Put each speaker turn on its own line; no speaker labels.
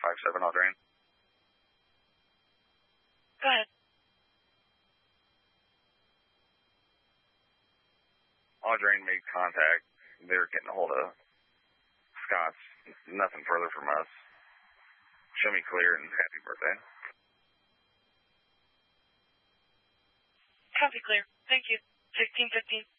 57 Audrain.
Go ahead.
Audrain made contact. They were getting a hold of Scott's. Nothing further from us. Show me clear and happy birthday.
Copy clear. Thank you. 1615.